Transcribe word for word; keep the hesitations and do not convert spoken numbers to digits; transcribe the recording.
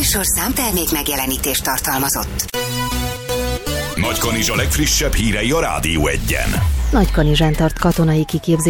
műsor számtermék megjelenítést tartalmazott. Nagykanizsa legfrissebb hírei a Rádió Egyen. Nagykanizsán tart katonai kiképzés